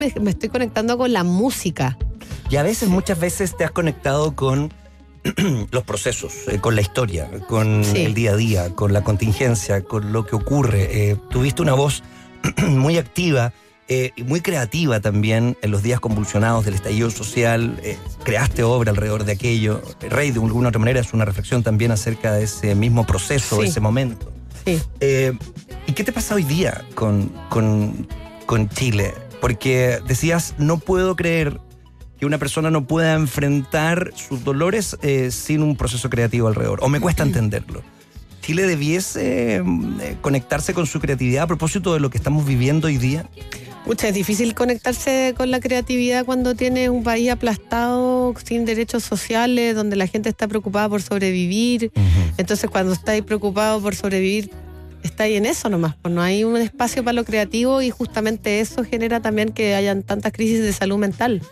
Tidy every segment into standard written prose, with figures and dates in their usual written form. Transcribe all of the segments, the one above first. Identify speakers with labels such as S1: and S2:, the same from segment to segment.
S1: me estoy conectando con la música.
S2: Y a veces, muchas veces te has conectado con los procesos, con la historia, con el día a día, con la contingencia, con lo que ocurre. Tuviste una voz muy activa y muy creativa también en los días convulsionados del estallido social. Creaste obra alrededor de aquello. Rey, de alguna otra manera, es una reflexión también acerca de ese mismo proceso, ese momento.
S1: Sí.
S2: ¿Y qué te pasa hoy día con Chile? Porque decías, no puedo creer que una persona no pueda enfrentar sus dolores sin un proceso creativo alrededor. O me cuesta entenderlo. ¿Chile debiese conectarse con su creatividad a propósito de lo que estamos viviendo hoy día?
S1: Pucha, es difícil conectarse con la creatividad cuando tienes un país aplastado, sin derechos sociales, donde la gente está preocupada por sobrevivir. Entonces, cuando estáis preocupados por sobrevivir, estáis en eso nomás, pues no hay un espacio para lo creativo, y justamente eso genera también que hayan tantas crisis de salud mental.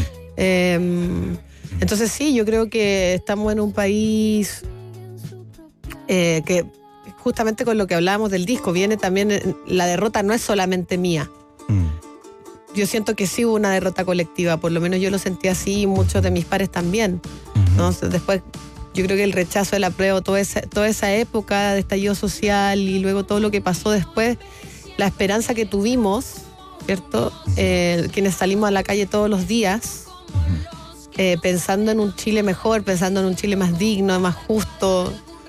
S1: Entonces sí, yo creo que estamos en un país que justamente con lo que hablábamos del disco, viene también, la derrota no es solamente mía. Yo siento que sí hubo una derrota colectiva, por lo menos yo lo sentí así, y muchos de mis pares también, ¿no? Después yo creo que el rechazo, el apruebo, toda esa época de estallido social y luego todo lo que pasó después, la esperanza que tuvimos, ¿cierto? Quienes salimos a la calle todos los días, pensando en un Chile mejor, pensando en un Chile más digno, más justo.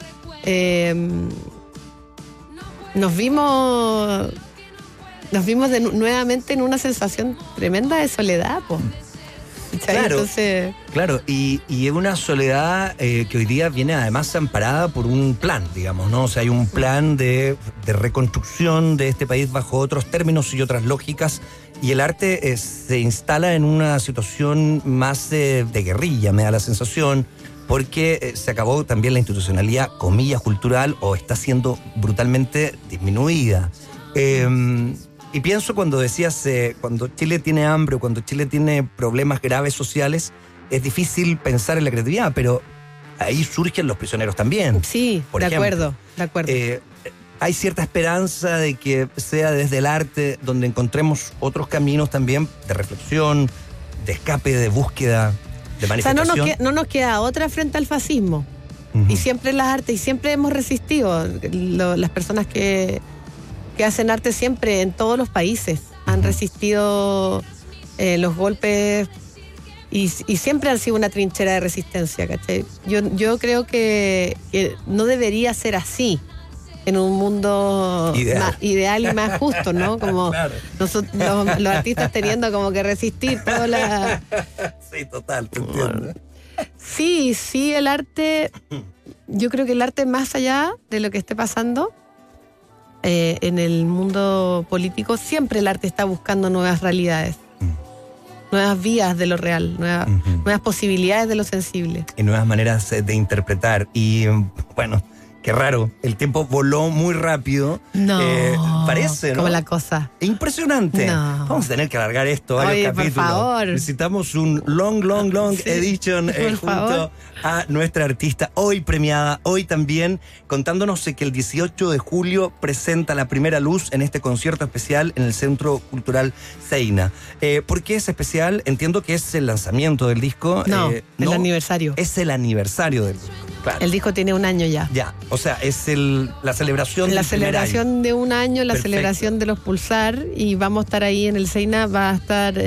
S1: Nos vimos nuevamente en una sensación tremenda de soledad, po.
S2: Claro,
S1: entonces,
S2: claro, y es una soledad que hoy día viene además amparada por un plan, digamos, ¿no? O sea, hay un plan de reconstrucción de este país bajo otros términos y otras lógicas, y el arte se instala en una situación más de guerrilla, me da la sensación, porque se acabó también la institucionalidad, comillas, cultural, o está siendo brutalmente disminuida. Y pienso cuando decías, cuando Chile tiene hambre o cuando Chile tiene problemas graves sociales, es difícil pensar en la creatividad, pero ahí surgen los prisioneros también.
S1: Sí, de acuerdo.
S2: Hay cierta esperanza de que sea desde el arte donde encontremos otros caminos también de reflexión, de escape, de búsqueda, de manifestación.
S1: O sea, no nos queda otra frente al fascismo. Y siempre las artes, y siempre hemos resistido. Las personas que hacen arte siempre en todos los países han resistido los golpes y siempre han sido una trinchera de resistencia, ¿cachai? Yo creo que no debería ser así en un mundo ideal y más justo, ¿no? Como claro. los artistas teniendo como que resistir toda la...
S2: Sí, total, te entiendo.
S1: Sí, el arte, yo creo que el arte, más allá de lo que esté pasando en el mundo político, siempre el arte está buscando nuevas realidades, nuevas vías de lo real, nuevas posibilidades de lo sensible.
S2: Y nuevas maneras de interpretar. Y bueno, qué raro, el tiempo voló muy rápido.
S1: No,
S2: parece, ¿no?
S1: Como la cosa.
S2: Impresionante.
S1: No.
S2: Vamos a tener que alargar esto varios capítulos.
S1: Por favor.
S2: Necesitamos un long
S1: sí,
S2: edition junto a nuestra artista hoy premiada, hoy también contándonos que el 18 de julio presenta La Primera Luz en este concierto especial en el Centro Cultural Seina. ¿Por qué es especial? Entiendo que es el lanzamiento del disco.
S1: El aniversario.
S2: Es el aniversario del disco. Claro.
S1: El disco tiene 1 año ya.
S2: Ya, o sea, es la celebración
S1: La
S2: del
S1: celebración
S2: primer año.
S1: de 1 año, la
S2: Perfecto.
S1: celebración de los Pulsar, y vamos a estar ahí en el Seina, va a estar...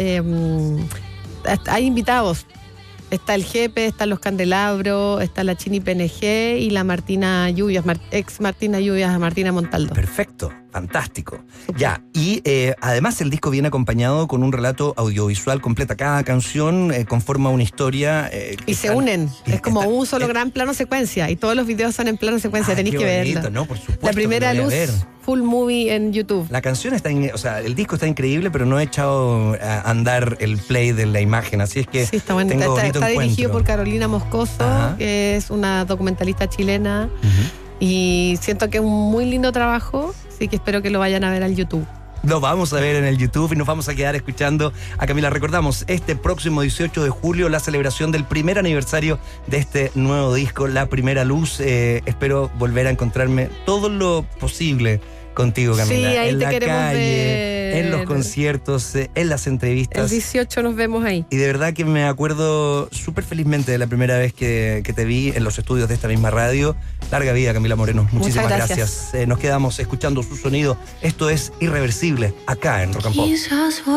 S1: hay invitados. Está el Jepe, están los Candelabros, está la Chini PNG y la Martina Lluvias, ex Martina Lluvias, Martina Montaldo.
S2: Perfecto, fantástico. Ya, y además el disco viene acompañado con un relato audiovisual completa. Cada canción conforma una historia.
S1: Y se unen, es como un solo gran plano secuencia, y todos los videos son en plano secuencia, tenéis que verlo.
S2: No, por supuesto.
S1: La Primera Luz,
S2: ver.
S1: full movie en YouTube.
S2: La canción está, o sea, el disco está increíble, pero no he echado a andar el play de la imagen, así es que
S1: sí, está bueno. Está dirigido por Carolina Moscoso, que es una documentalista chilena, y siento que es un muy lindo trabajo, así que espero que lo vayan a ver al YouTube.
S2: Lo vamos a ver en el YouTube y nos vamos a quedar escuchando a Camila. Recordamos, este próximo 18 de julio, la celebración del primer aniversario de este nuevo disco, La Primera Luz. Espero volver a encontrarme todo lo posible contigo, Camila.
S1: Sí, ahí
S2: en
S1: te
S2: la
S1: queremos
S2: calle,
S1: ver.
S2: En los conciertos, en las entrevistas.
S1: El 18 nos vemos ahí.
S2: Y de verdad que me acuerdo súper felizmente de la primera vez que te vi en los estudios de esta misma radio. Larga vida, Camila Moreno. Muchísimas gracias. Nos quedamos escuchando su sonido. Esto es Irreversible, acá en Rock and Pop.